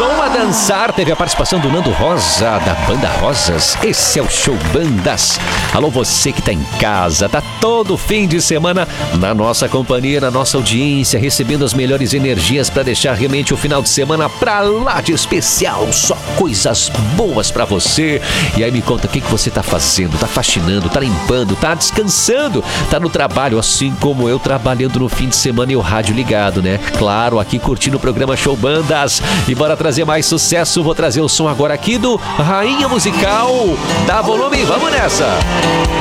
som a dançar. Teve a participação do Nando Rosa, da Banda Rosas. Esse é o Show Bandas. Alô, você que tá em casa, tá todo fim de semana na nossa companhia, na nossa audiência, recebendo as melhores energias para deixar realmente o final de semana pra lá de especial. Só coisas boas pra você. E aí me conta o que você tá fazendo, tá faxinando, tá limpando, tá descansando, tá no trabalho, assim como eu, trabalhando no fim de semana e o rádio ligado, né? Claro, aqui curtindo o programa Show Bandas. E bora trazer mais sucesso. Vou trazer o som agora aqui do Rainha Musical. Dá volume, vamos nessa!